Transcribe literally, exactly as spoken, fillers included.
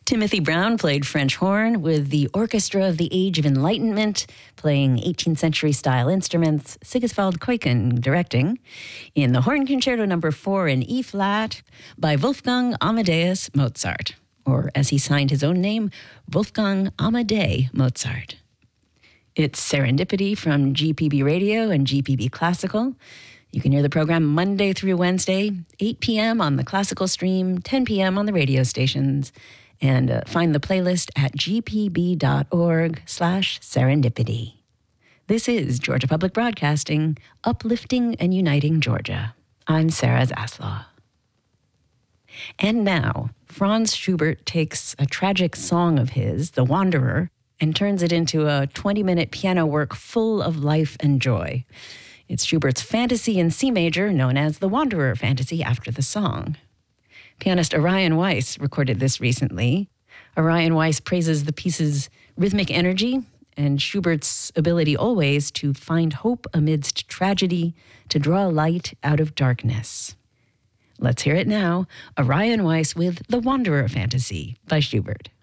Timothy Brown played French horn with the Orchestra of the Age of Enlightenment, playing eighteenth century style instruments, Sigiswald Kuiken directing, in the Horn Concerto number four in E flat by Wolfgang Amadeus Mozart, or as he signed his own name, Wolfgang Amadei Mozart. It's Serendipity from G P B Radio and G P B Classical. You can hear the program Monday through Wednesday, eight p.m. on the classical stream, ten p.m. on the radio stations, and uh, find the playlist at gpb.org slash serendipity. This is Georgia Public Broadcasting, uplifting and uniting Georgia. I'm Sarah Zaslaw. And now, Franz Schubert takes a tragic song of his, The Wanderer, and turns it into a twenty-minute piano work full of life and joy. It's Schubert's Fantasy in C major, known as the Wanderer Fantasy after the song. Pianist Orion Weiss recorded this recently. Orion Weiss praises the piece's rhythmic energy and Schubert's ability always to find hope amidst tragedy, to draw light out of darkness. Let's hear it now, Orion Weiss with The Wanderer Fantasy by Schubert.